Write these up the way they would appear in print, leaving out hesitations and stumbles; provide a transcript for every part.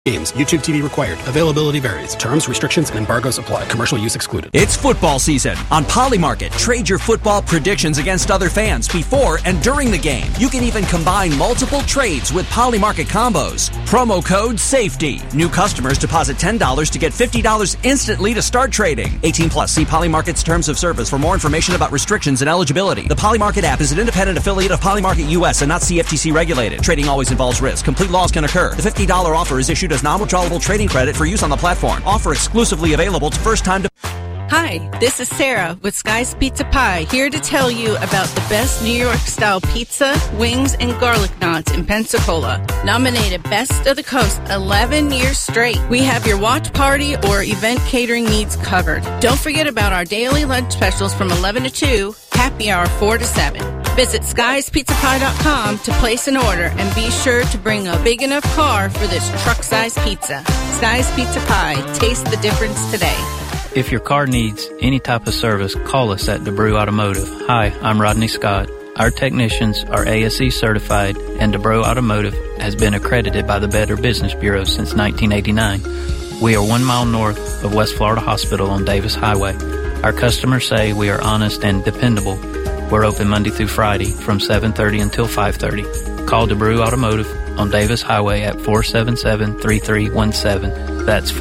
Games. YouTube TV required. Availability varies. Terms, restrictions, and embargoes apply. Commercial use excluded. It's football season. On Polymarket, trade your football predictions against other fans before and during the game. You can even combine multiple trades with Polymarket combos. Promo code SAFETY. New customers deposit $10 to get $50 instantly to start trading. 18 plus. See Polymarket's terms of service for more information about restrictions and eligibility. The Polymarket app is an independent affiliate of Polymarket US and not CFTC regulated. Trading always involves risk. Complete loss can occur. The $50 offer is issued as non-withdrawable trading credit for use on the platform. Offer exclusively available to first-time... Hi, this is Sarah with Sky's Pizza Pie, here to tell you about the best New York-style pizza, wings, and garlic knots in Pensacola. Nominated Best of the Coast 11 years straight. We have your watch party or event catering needs covered. Don't forget about our daily lunch specials from 11 to 2, happy hour 4 to 7. Visit skiespizzapie.com to place an order and be sure to bring a big enough car for this truck-sized pizza. Sky's Pizza Pie. Taste the difference today. If your car needs any type of service, call us at DeBrew Automotive. Hi, I'm Rodney Scott. Our technicians are ASE certified, and DeBrew Automotive has been accredited by the Better Business Bureau since 1989. We are 1 mile north of West Florida Hospital on Davis Highway. Our customers say we are honest and dependable. We're open Monday through Friday from 7:30 until 5:30. Call DeBrew Automotive on Davis Highway at 477-3317. That's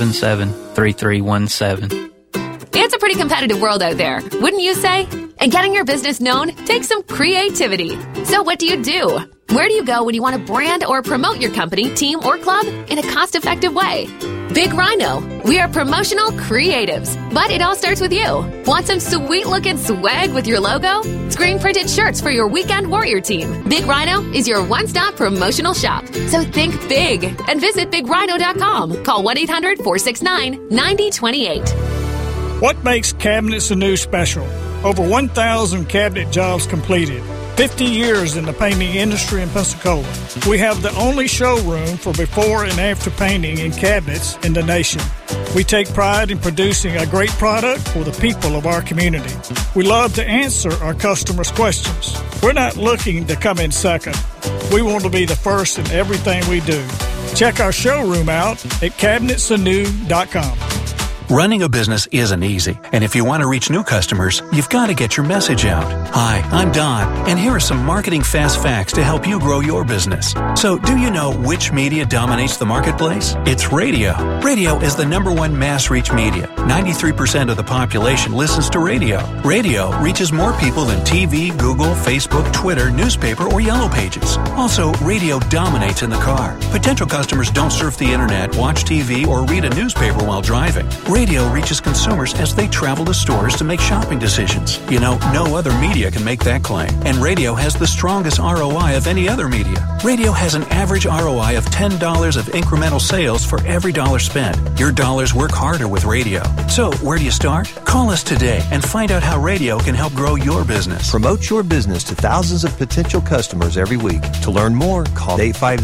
477-3317. It's a pretty competitive world out there, wouldn't you say? And getting your business known takes some creativity. So what do you do? Where do you go when you want to brand or promote your company, team, or club in a cost-effective way? Big Rhino. We are promotional creatives, but it all starts with you. Want some sweet-looking swag with your logo? Screen-printed shirts for your weekend warrior team. Big Rhino is your one-stop promotional shop. So think big and visit BigRhino.com. Call 1-800-469-9028. What makes Cabinets Anew special? Over 1,000 cabinet jobs completed. 50 years in the painting industry in Pensacola. We have the only showroom for before and after painting in cabinets in the nation. We take pride in producing a great product for the people of our community. We love to answer our customers' questions. We're not looking to come in second. We want to be the first in everything we do. Check our showroom out at cabinetsanew.com. Running a business isn't easy, and if you want to reach new customers, you've got to get your message out. Hi, I'm Don, and here are some marketing fast facts to help you grow your business. So, do you know which media dominates the marketplace? It's radio. Radio is the #1 mass reach media. 93% of the population listens to radio. Radio reaches more people than TV, Google, Facebook, Twitter, newspaper, or Yellow Pages. Also, radio dominates in the car. Potential customers don't surf the internet, watch TV, or read a newspaper while driving. Radio reaches consumers as they travel to stores to make shopping decisions. You know, no other media can make that claim. And radio has the strongest ROI of any other media. Radio has an average ROI of $10 of incremental sales for every dollar spent. Your dollars work harder with radio. So, where do you start? Call us today and find out how radio can help grow your business. Promote your business to thousands of potential customers every week. To learn more, call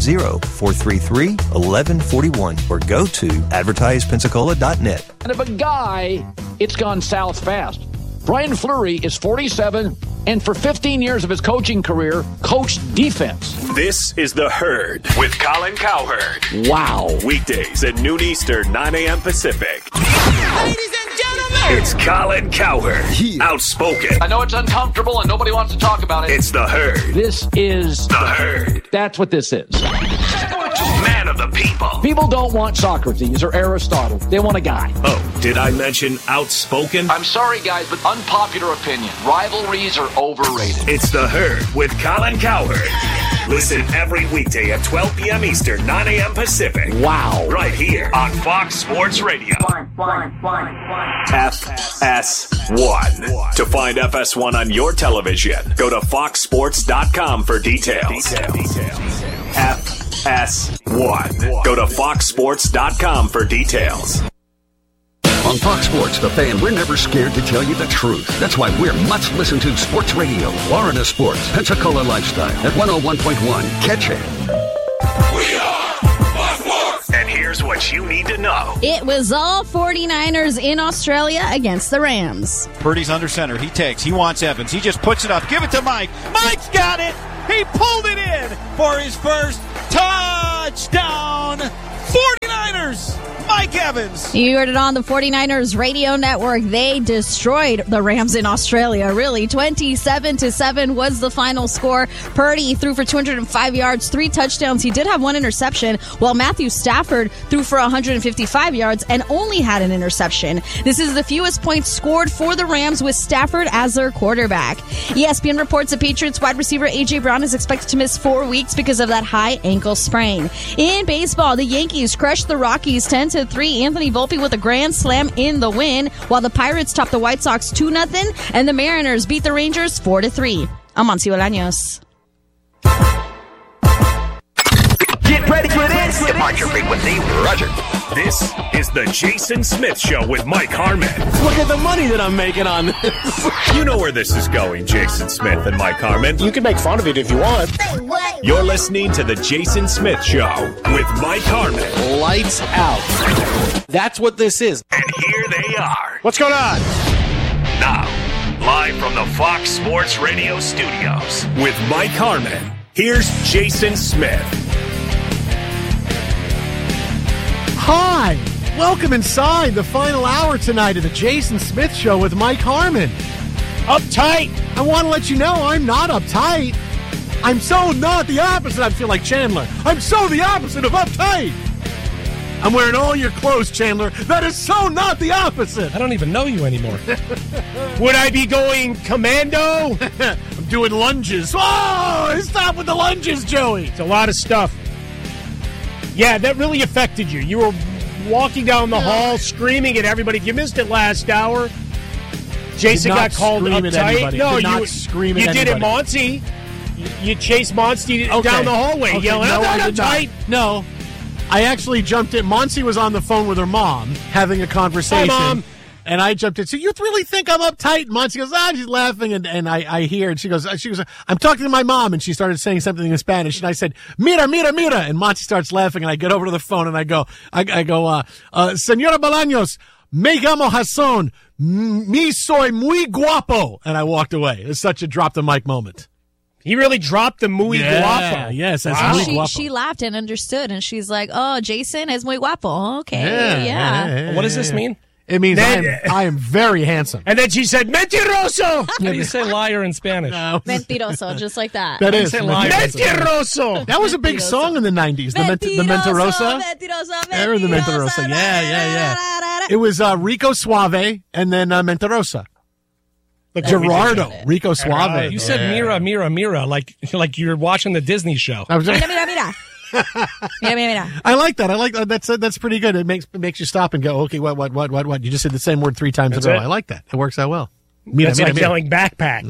850-433-1141 or go to advertisepensacola.net. And if a guy, it's gone south fast. Brian Fleury is 47, and for 15 years of his coaching career, coached defense. This is The Herd with Colin Cowherd. Wow. Weekdays at noon Eastern, 9 a.m. Pacific. Ladies and gentlemen, it's Colin Cowherd. Outspoken. I know it's uncomfortable and nobody wants to talk about it. It's The Herd. This is The Herd. That's what this is. Man of the people. People don't want Socrates or Aristotle. They want a guy. Oh, did I mention outspoken? I'm sorry, guys, but unpopular opinion. Rivalries are overrated. It's The Herd with Colin Cowherd. Listen every weekday at 12 p.m. Eastern, 9 a.m. Pacific. Wow. Right here on Fox Sports Radio. FS1. To find FS1 on your television, go to foxsports.com for details. FS1. Go to foxsports.com for details. On Fox Sports, The Fan, we're never scared to tell you the truth. That's why we're much listened to sports radio. Florida Sports, Pensacola Lifestyle at 101.1. Catch it. We are Fox Sports. And here's what you need to know. It was all 49ers in Australia against the Rams. Purdy's under center. He takes. He wants Evans. He just puts it up. Give it to Mike. Mike's got it. He pulled it in for his first touchdown. 49 Mike Evans. You heard it on the 49ers radio network. They destroyed the Rams in Australia, really. 27-7 was the final score. Purdy threw for 205 yards, 3 touchdowns. He did have 1 interception, while Matthew Stafford threw for 155 yards and only had an interception. This is the fewest points scored for the Rams with Stafford as their quarterback. ESPN reports the Patriots wide receiver A.J. Brown is expected to miss 4 weeks because of that high ankle sprain. In baseball, the Yankees crushed the Rockies 10-3. Anthony Volpe with a grand slam in the win, while the Pirates topped the White Sox 2-0, and the Mariners beat the Rangers 4-3. I'm Monty Bolaños. Get ready for this. Departure frequency, Roger. This is the Jason Smith Show with Mike Harmon. Look at the money that I'm making on this. You know where this is going, Jason Smith and Mike Harmon. You can make fun of it if you want. You're listening to the Jason Smith Show with Mike Harmon. Lights out. That's what this is. And here they are. What's going on? Now, live from the Fox Sports Radio studios with Mike Harmon. Here's Jason Smith. Hi, welcome inside the final hour tonight of the Jason Smith Show with Mike Harmon. Uptight. I want to let you know I'm not uptight. I'm so not the opposite. I feel like Chandler. I'm so the opposite of uptight. I'm wearing all your clothes, Chandler. That is so not the opposite. I don't even know you anymore. Would I be going commando? I'm doing lunges. Oh, stop with the lunges, Joey. It's a lot of stuff. Yeah, that really affected you. You were walking down the hall screaming at everybody. You missed it last hour. Jason got called uptight. No, you did it, Monty. You chased Monty down the hallway yelling, no, I'm uptight. No, I actually jumped in. Monty was on the phone with her mom having a conversation. Hi, Mom. And I jumped in. So you really think I'm uptight? And Monty goes, she's laughing. And I hear, and she goes, I'm talking to my mom. And she started saying something in Spanish. And I said, mira, mira, mira. And Monty starts laughing. And I get over to the phone and I go, Señora Bolaños, me llamo Hassan. Mi soy muy guapo. And I walked away. It's such a drop the mic moment. He really dropped the muy guapo. Yes, that's muy guapo. She laughed and understood. And she's like, oh, Jason es muy guapo. Okay. Yeah. What does this mean? It means I am very handsome. And then she said, mentiroso. How do you say liar in Spanish? No. Mentiroso, just like that. That is. Mentiroso. That was a big song in the 90s. The Mentirosa. Mentirosa. Or the Mentirosa. Yeah. It was Rico Suave and then Mentirosa. Gerardo, Rico Suave. You said mira, mira, mira, like you're watching the Disney show. Mira. I like that. I like that. That's pretty good. It makes you stop and go, okay, what? You just said the same word 3 times in a row. I like that. It works out well. That's like yelling backpack.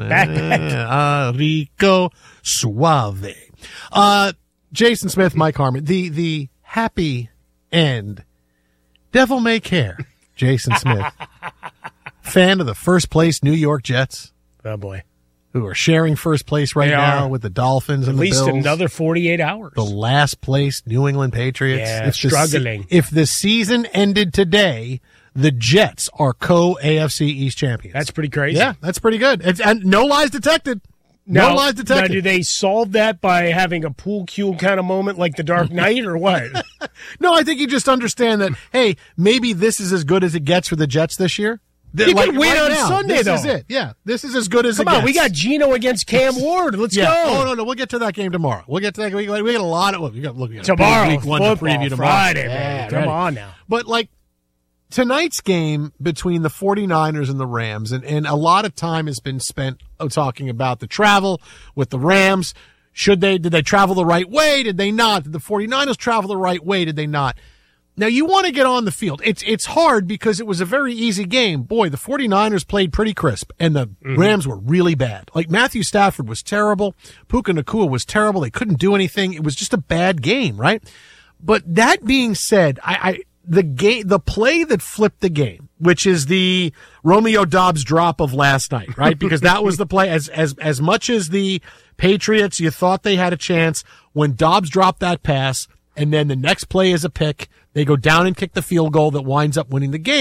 Rico Suave. Jason Smith, Mike Harmon. The happy end. Devil may care. Jason Smith. Fan of the first place New York Jets. Oh, boy. Who are sharing first place right now with the Dolphins and the Bills. At least another 48 hours. The last place New England Patriots. Yeah, struggling. If the season ended today, the Jets are co-AFC East champions. That's pretty crazy. Yeah, that's pretty good. And no lies detected. No lies detected. Now, do they solve that by having a pool cue kind of moment like the Dark Knight or what? No, I think you just understand that, hey, maybe this is as good as it gets for the Jets this year. You could win on Sunday, though. This is it. Yeah, this is as good as it gets. Come on, we got Geno against Cam Ward. Let's go. Oh, no, we'll get to that game tomorrow. We'll get to that. We got a lot of. We got tomorrow. Week 1 to preview tomorrow. Friday, man. Come on now. But tonight's game between the 49ers and the Rams, and a lot of time has been spent talking about the travel with the Rams. Did they travel the right way? Did they not? Did the 49ers travel the right way? Did they not? Now, you want to get on the field. It's hard because it was a very easy game. Boy, the 49ers played pretty crisp, and the Rams were really bad. Like, Matthew Stafford was terrible. Puka Nacua was terrible. They couldn't do anything. It was just a bad game, right? But that being said, the play that flipped the game, which is the Romeo Doubs drop of last night, right? Because that was the play. As much as the Patriots, you thought they had a chance, when Doubs dropped that pass, and then the next play is a pick, they go down and kick the field goal that winds up winning the game.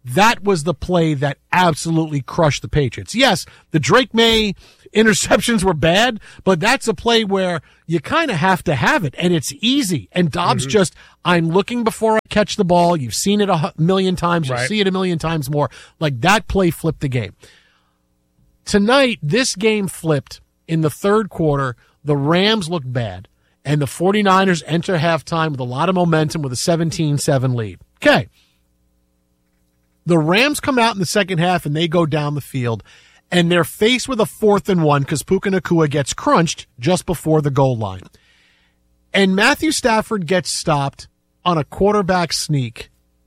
that was the play that absolutely crushed the Patriots. Yes, the Drake May interceptions were bad, but that's a play where you kind of have to have it, and it's easy. And Dobbs just, I'm looking before I catch the ball. You've seen it a million times. You'll see it a million times more. Like, that play flipped the game. Tonight, this game flipped in the third quarter. The Rams looked bad, and the 49ers enter halftime with a lot of momentum with a 17-7 lead. Okay. The Rams come out in the second half, and they go down the field, and they're faced with a 4th and 1 because Puka Nacua gets crunched just before the goal line. And Matthew Stafford gets stopped on a quarterback sneak.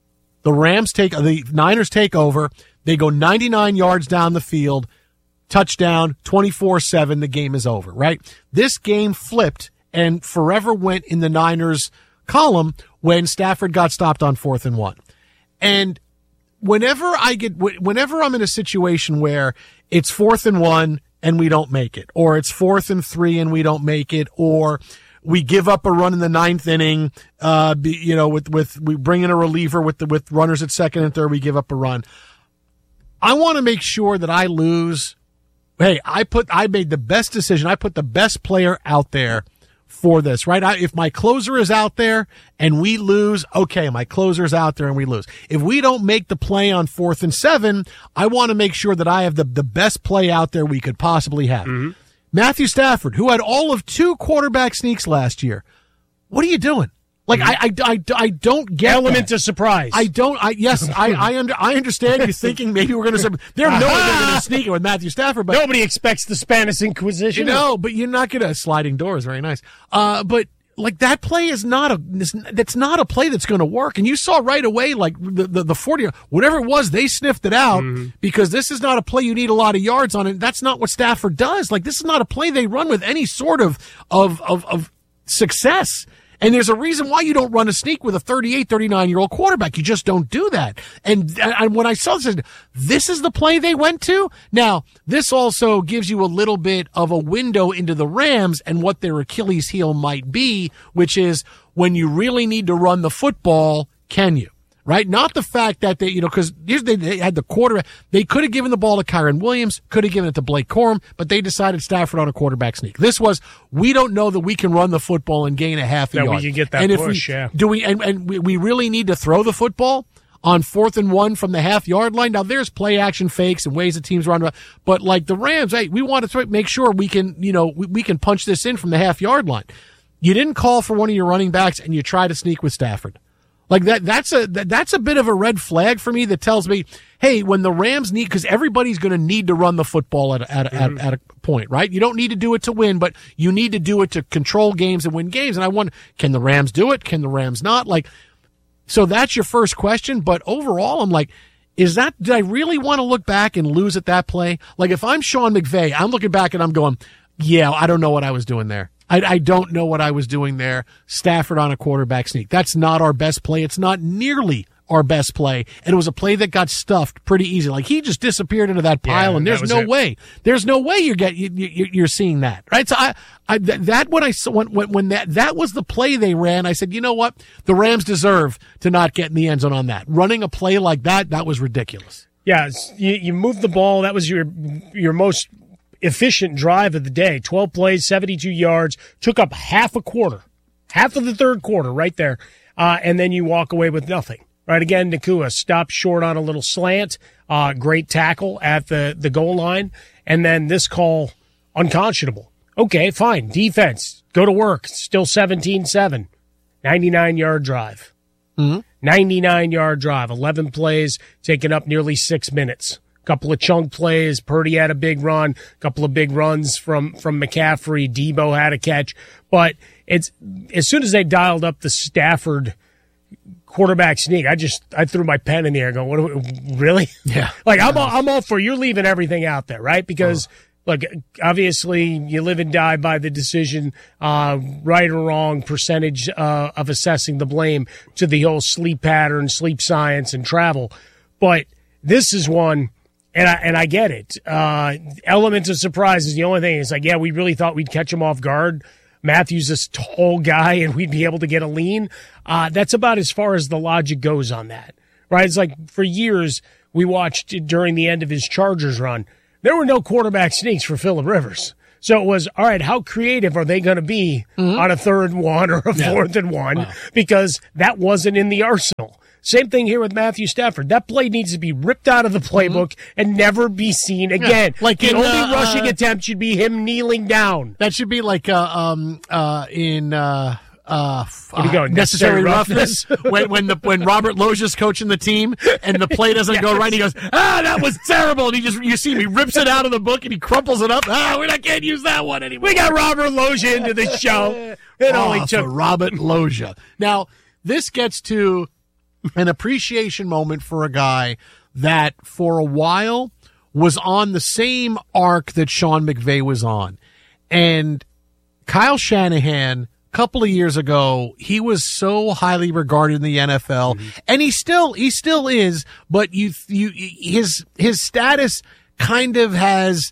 The Niners take over. They go 99 yards down the field. Touchdown, 24-7. The game is over, right? This game flipped and forever went in the Niners column when Stafford got stopped on 4th and 1. And whenever I'm in a situation where it's 4th and 1 and we don't make it, or it's 4th and 3 and we don't make it, or we give up a run in the 9th inning, we bring in a reliever with runners at second and third, we give up a run. I want to make sure that I lose. Hey, I made the best decision. I put the best player out there for this, right? If my closer is out there and we lose, okay, my closer's out there and we lose. If we don't make the play on 4th and 7, I want to make sure that I have the best play out there we could possibly have. Mm-hmm. Matthew Stafford, who had all of 2 quarterback sneaks last year, what are you doing? Like, I don't get element of surprise. I understand you thinking maybe we're going to. There's no way they're going to sneak it with Matthew Stafford, but nobody expects the Spanish Inquisition. But you're not going to sliding doors. Very nice. But like, that play is that's not a play that's going to work. And you saw right away, like the 40, whatever it was, they sniffed it out because this is not a play you need a lot of yards on, and that's not what Stafford does. Like, this is not a play they run with any sort of success. And there's a reason why you don't run a sneak with a 38, 39-year-old quarterback. You just don't do that. And when I saw this is the play they went to. Now, this also gives you a little bit of a window into the Rams and what their Achilles heel might be, which is when you really need to run the football, can you? Right? Not the fact that because they had the quarterback. They could have given the ball to Kyren Williams, could have given it to Blake Corum, but they decided Stafford on a quarterback sneak. This was, we don't know that we can run the football and gain a half a yard. We can get that push, we really need to throw the football on 4th and 1 from the half-yard line. Now, there's play-action fakes and ways that teams run, but like the Rams, hey, we want to make sure we can, we can punch this in from the half-yard line. You didn't call for one of your running backs, and you try to sneak with Stafford. Like that's a bit of a red flag for me that tells me, hey, when the Rams need, because everybody's going to need to run the football at a point, right? You don't need to do it to win, but you need to do it to control games and win games. And I wonder, can the Rams do it? Can the Rams not? Like, so that's your first question. But overall, I'm like, did I really want to look back and lose at that play? Like, if I'm Sean McVay, I'm looking back and I'm going, yeah, I don't know what I was doing there. I don't know what I was doing there. Stafford on a quarterback sneak. That's not our best play. It's not nearly our best play. And it was a play that got stuffed pretty easy. Like, he just disappeared into that pile, and there's no way. There's no way you're seeing that, right? So that was the play they ran, I said, you know what? The Rams deserve to not get in the end zone on that. Running a play like that was ridiculous. Yeah, you moved the ball. That was your most efficient drive of the day. 12 plays, 72 yards, took up half a quarter, half of the third quarter right there, and then you walk away with nothing. Right, again, Nacua stopped short on a little slant, great tackle at the goal line, and then this call, unconscionable. Okay, fine, defense, go to work, still 17-7, 99-yard drive. 99-yard drive, 11 plays, taking up nearly 6 minutes. Couple of chunk plays. Purdy had a big run. Couple of big runs from McCaffrey. Debo had a catch. But it's as soon as they dialed up the Stafford quarterback sneak, I threw my pen in the air going, really? Yeah. Like, I'm all for you're leaving everything out there, right? Because look, obviously you live and die by the decision, right or wrong percentage of assessing the blame to the whole sleep pattern, sleep science, and travel. But this is one. And I get it. Elements of surprise is the only thing. It's like, yeah, we really thought we'd catch him off guard. Matthew's this tall guy and we'd be able to get a lean. That's about as far as the logic goes on that, right? It's like for years we watched during the end of his Chargers run, there were no quarterback sneaks for Phillip Rivers. So it was, all right, how creative are they going to be on a 3rd and 1 or a 4th and 1? Wow. Because that wasn't in the arsenal. Same thing here with Matthew Stafford. That play needs to be ripped out of the playbook and never be seen again. Yeah, like the only rushing attempt should be him kneeling down. That should be like in Necessary Roughness. when Robert Loja's coaching the team and the play doesn't go right, he goes, that was terrible, and you see him, he rips it out of the book and he crumples it up. I can't use that one anymore. We got Robert Loja into the show. It only took Robert Loja. Now this gets to an appreciation moment for a guy that for a while was on the same arc that Sean McVay was on. And Kyle Shanahan, a couple of years ago, he was so highly regarded in the NFL, and he still is, but his status kind of has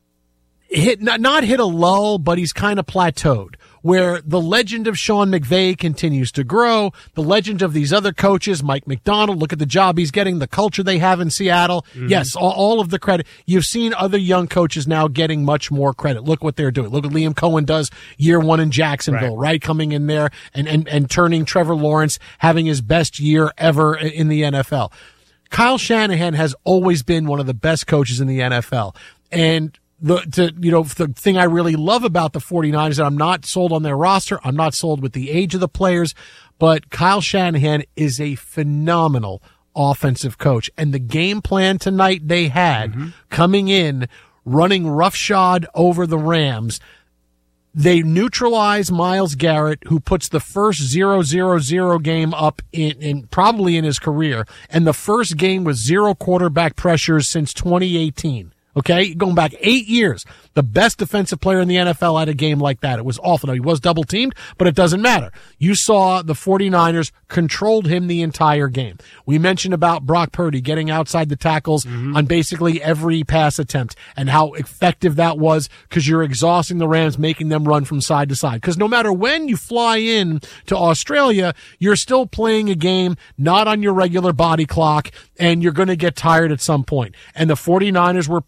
not hit a lull, but he's kind of plateaued, where the legend of Sean McVay continues to grow. The legend of these other coaches, Mike McDonald, look at the job he's getting, the culture they have in Seattle. Yes, all of the credit. You've seen other young coaches now getting much more credit. Look what they're doing. Look what Liam Cohen does year 1 in Jacksonville, right? Coming in there and turning Trevor Lawrence, having his best year ever in the NFL. Kyle Shanahan has always been one of the best coaches in the NFL. And the thing I really love about the 49ers is that I'm not sold on their roster. I'm not sold with the age of the players, but Kyle Shanahan is a phenomenal offensive coach. And the game plan tonight they had coming in, running roughshod over the Rams, they neutralize Myles Garrett, who puts the first 0-0-0 game up in probably in his career, and the first game with 0 quarterback pressures since 2018. Okay, going back 8 years, the best defensive player in the NFL had a game like that. It was awful. Now, he was double teamed, but it doesn't matter. You saw the 49ers controlled him the entire game. We mentioned about Brock Purdy getting outside the tackles on basically every pass attempt and how effective that was, because you're exhausting the Rams, making them run from side to side. Because no matter when you fly in to Australia, you're still playing a game not on your regular body clock, and you're going to get tired at some point. And the 49ers were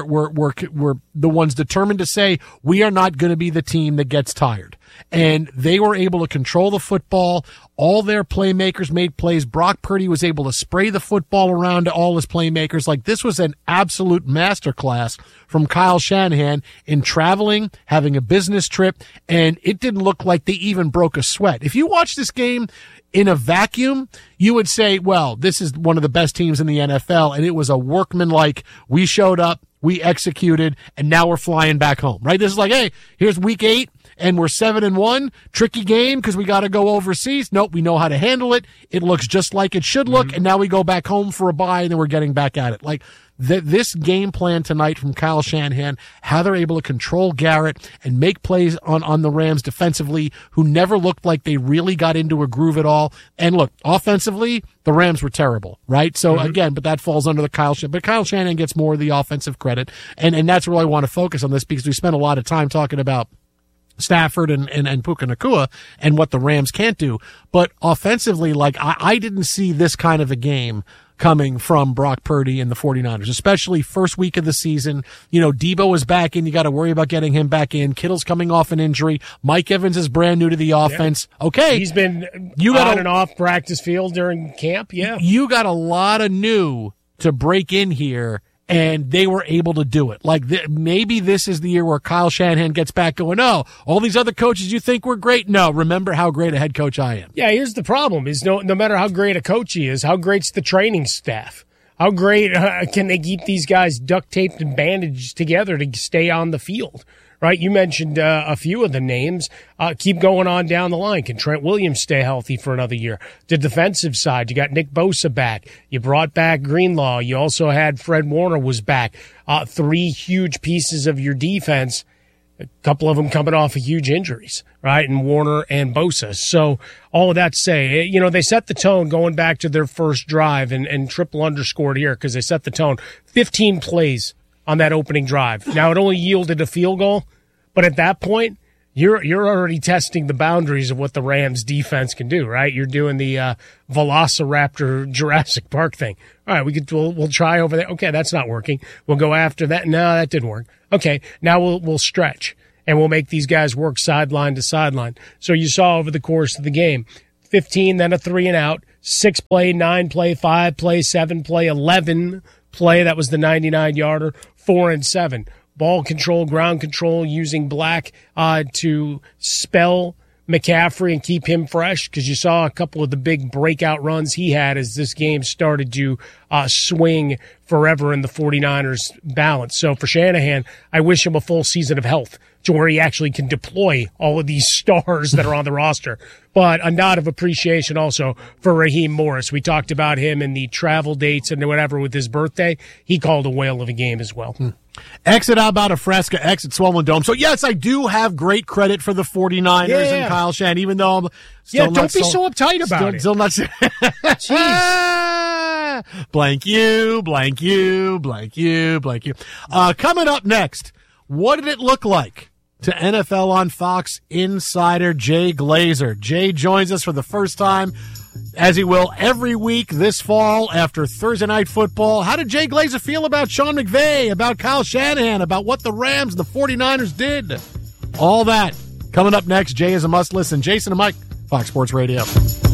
the ones determined to say, we are not going to be the team that gets tired. And they were able to control the football. All their playmakers made plays. Brock Purdy was able to spray the football around to all his playmakers. Like, this was an absolute masterclass from Kyle Shanahan in traveling, having a business trip, and it didn't look like they even broke a sweat. If you watch this game in a vacuum, you would say, well, this is one of the best teams in the NFL, and it was a workmanlike, we showed up, we executed, and now we're flying back home, right? This is like, hey, here's week 8, and we're 7-1, tricky game because we got to go overseas. Nope, we know how to handle it. It looks just like it should look, and now we go back home for a bye, and then we're getting back at it. Like, this game plan tonight from Kyle Shanahan, how they're able to control Garrett and make plays on the Rams defensively, who never looked like they really got into a groove at all. And look, offensively, the Rams were terrible, right? So again, but that falls under the Kyle Shanahan. But Kyle Shanahan gets more of the offensive credit. And that's where I want to focus on this, because we spent a lot of time talking about Stafford and Puka Nacua and what the Rams can't do. But offensively, like, I didn't see this kind of a game coming from Brock Purdy and the 49ers, especially first week of the season. You know, Debo is back in. You got to worry about getting him back in. Kittle's coming off an injury. Mike Evans is brand new to the offense. Yeah. Okay. He's been on and off practice field during camp. Yeah. You got a lot of new to break in here, and they were able to do it. Like, maybe this is the year where Kyle Shanahan gets back going, oh, all these other coaches you think were great? No, remember how great a head coach I am. Yeah, here's the problem is no matter how great a coach he is, how great's the training staff? How great can they keep these guys duct taped and bandaged together to stay on the field? Right, you mentioned a few of the names. Keep going on down the line. Can Trent Williams stay healthy for another year? The defensive side, you got Nick Bosa back. You brought back Greenlaw. You also had Fred Warner was back. 3 huge pieces of your defense, a couple of them coming off of huge injuries, right? And Warner and Bosa. So all of that to say, you know, they set the tone going back to their first drive, and triple underscored here because they set the tone. 15 plays on that opening drive. Now, it only yielded a field goal, but at that point, You're already testing the boundaries of what the Rams defense can do, right? You're doing the Velociraptor Jurassic Park thing. All right, we'll try over there. Okay, that's not working. We'll go after that. No, that didn't work. Okay, now we'll stretch and we'll make these guys work sideline to sideline. So you saw over the course of the game, 15, then a 3 and out, 6 play, 9 play, 5 play, 7 play, 11 play. That was the 99-yarder, 4 and 7. Ball control, ground control, using Black to spell McCaffrey and keep him fresh, because you saw a couple of the big breakout runs he had as this game started to swing forever in the 49ers' balance. So for Shanahan, I wish him a full season of health to where he actually can deploy all of these stars that are on the roster. But a nod of appreciation also for Raheem Morris. We talked about him and the travel dates and whatever with his birthday. He called a whale of a game as well. Exit Alberta Fresca, exit Swollen Dome. So, yes, I do have great credit for the 49ers and Kyle Shanahan, even though I'm still not don't be so uptight about it. Still not. Jeez. Blank you, blank you, blank you, blank you. Coming up next, what did it look like to NFL on Fox insider Jay Glazer? Jay joins us for the first time, as he will every week this fall after Thursday Night Football. How did Jay Glazer feel about Sean McVay, about Kyle Shanahan, about what the Rams and the 49ers did? All that coming up next. Jay is a must-listen. Jason and Mike, Fox Sports Radio.